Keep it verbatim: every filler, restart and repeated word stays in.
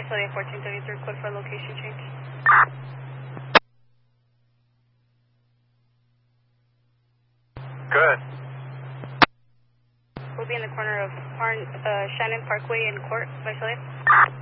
Visalia fourteen thirty-three, code for location change. Good. We'll be in the corner of Arn, uh, Shannon Parkway and Court, Visalia.